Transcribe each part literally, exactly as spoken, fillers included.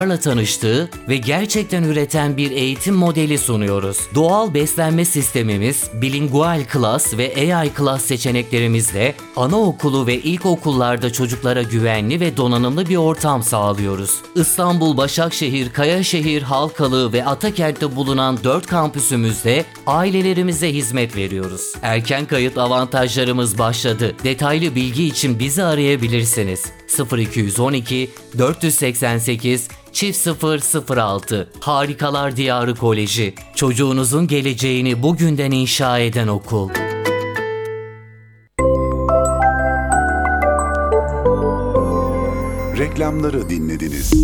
tanıştığı ve gerçekten üreten bir eğitim modeli sunuyoruz. Doğal beslenme sistemimiz, bilingual class ve A I class seçeneklerimizle anaokulu ve ilkokullarda çocuklara güvenli ve donanımlı bir ortam sağlıyoruz. İstanbul, Başakşehir, Kayaşehir, Halkalı ve Atakent'te bulunan dört kampüsümüzde ailelerimize hizmet veriyoruz. Erken kayıt avantajlarımız başladı. Detaylı bilgi için bizi arayabilirsiniz. sıfır iki on iki dört seksen sekiz çift sıfır sıfır altı. Harikalar Diyarı Koleji. Çocuğunuzun geleceğini bugünden inşa eden okul. Reklamları dinlediniz.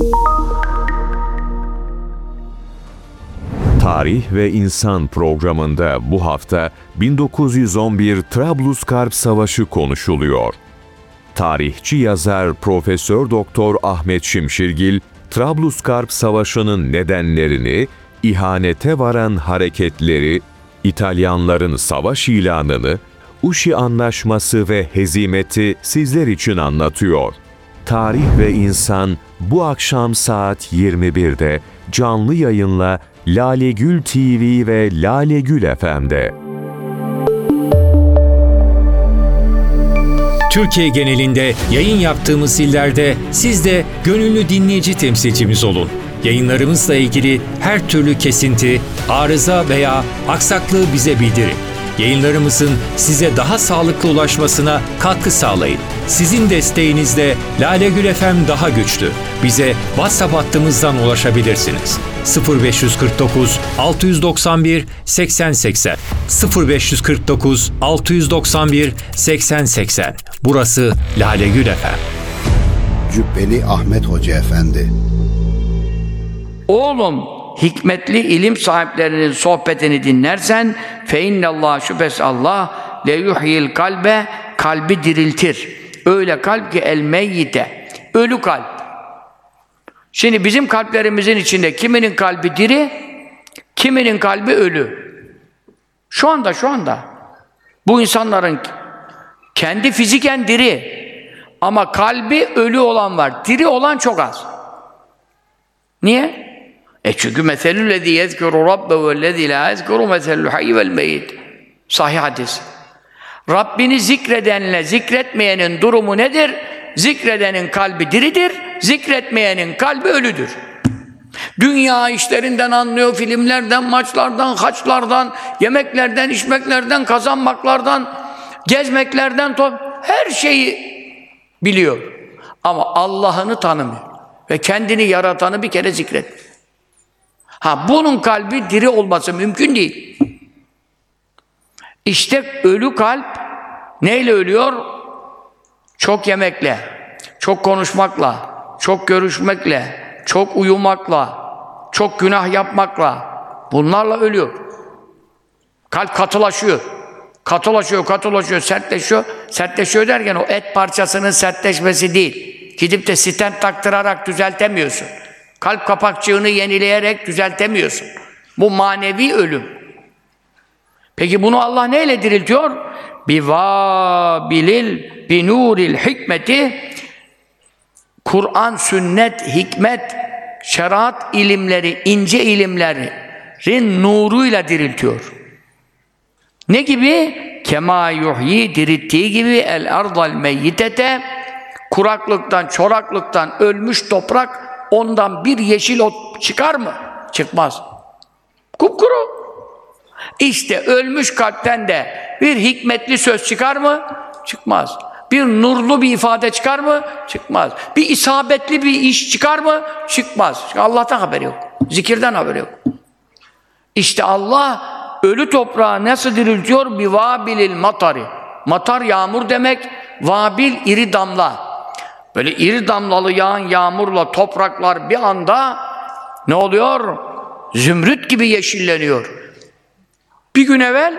Tarih ve İnsan programında bu hafta bin dokuz yüz on bir Trablusgarp Savaşı konuşuluyor. Tarihçi yazar Profesör Doktor Ahmet Şimşirgil, Trablusgarp Savaşı'nın nedenlerini, ihanete varan hareketleri, İtalyanların savaş ilanını, Uşi Anlaşması ve hezimeti sizler için anlatıyor. Tarih ve İnsan bu akşam saat yirmi birde canlı yayınla Lalegül T V ve Lalegül F M'de. Türkiye genelinde yayın yaptığımız illerde siz de gönüllü dinleyici temsilcimiz olun. Yayınlarımızla ilgili her türlü kesinti, arıza veya aksaklığı bize bildirin. Yayınlarımızın size daha sağlıklı ulaşmasına katkı sağlayın. Sizin desteğinizle Lalegül F M daha güçlü. Bize WhatsApp hattımızdan ulaşabilirsiniz. sıfır beş kırk dokuz altı doksan bir seksen seksen sıfır beş kırk dokuz altı doksan bir seksen seksen. Burası Lalegül F M. Cübbeli Ahmet Hoca Efendi. Oğlum, hikmetli ilim sahiplerinin sohbetini dinlersen fe innallah, şüphesiz Allah le yuhyil kalbe, kalbi diriltir. Öyle kalp ki el meyyite, ölü kalp. Şimdi bizim kalplerimizin içinde kiminin kalbi diri, kiminin kalbi ölü. Şu anda şu anda bu insanların kendi fiziken diri ama kalbi ölü olan var. Diri olan çok az. Niye? E çünkü meselüllezî yezkuru rabbehu vellezî lâ yezkuru meselül hayy vel meyyit. Sahih hadis. Rabbini zikredenle zikretmeyenin durumu nedir? Zikredenin kalbi diridir, zikretmeyenin kalbi ölüdür. Dünya işlerinden anlıyor, filmlerden, maçlardan, haçlardan, yemeklerden, içmeklerden, kazanmaklardan, gezmeklerden, her şeyi biliyor. Ama Allah'ını tanımıyor. Ve kendini yaratanı bir kere zikret. Ha, bunun kalbi diri olması mümkün değil. İşte ölü kalp neyle ölüyor? Çok yemekle, çok konuşmakla, çok görüşmekle, çok uyumakla, çok günah yapmakla, bunlarla ölüyor. Kalp katılaşıyor. Katılaşıyor, katılaşıyor, sertleşiyor. Sertleşiyor derken o et parçasının sertleşmesi değil. Gidip de stent taktırarak düzeltemiyorsun. Kalp kapakçığını yenileyerek düzeltemiyorsun. Bu manevi ölüm. Peki bunu Allah neyle diriltiyor? Bivâbilil binûril hikmeti, Kur'an, sünnet, hikmet, şeriat ilimleri, ince ilimlerin nuruyla diriltiyor. Ne gibi? Kemâ yuhyi, dirilttiği gibi el ardal meyyitete, kuraklıktan, çoraklıktan ölmüş toprak, ondan bir yeşil ot çıkar mı? Çıkmaz. Kupkuru. İşte ölmüş kalpten de bir hikmetli söz çıkar mı? Çıkmaz. Bir nurlu bir ifade çıkar mı? Çıkmaz. Bir isabetli bir iş çıkar mı? Çıkmaz. Çünkü Allah'tan haberi yok. Zikirden haberi yok. İşte Allah ölü toprağı nasıl diriltiyor? Bir vabilil matari. Matar yağmur demek. Vabil iri damla. Böyle iri damlalı yağan yağmurla topraklar bir anda ne oluyor? Zümrüt gibi yeşilleniyor. Bir gün evvel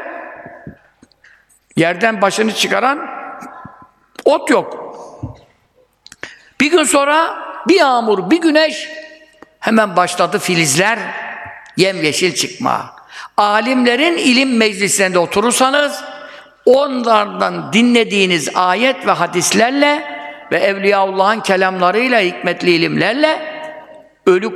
yerden başını çıkaran ot yok. Bir gün sonra bir yağmur, bir güneş, hemen başladı filizler yemyeşil çıkma. Alimlerin ilim meclislerinde oturursanız onlardan dinlediğiniz ayet ve hadislerle ve Evliyaullah'ın kelamlarıyla, hikmetli ilimlerle ölü